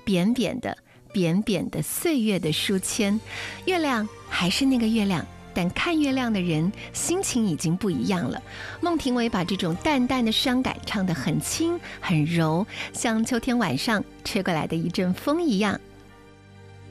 扁扁的扁扁的岁月的书签，月亮还是那个月亮，但看月亮的人心情已经不一样了。孟庭苇把这种淡淡的伤感唱得很轻很柔，像秋天晚上吹过来的一阵风一样。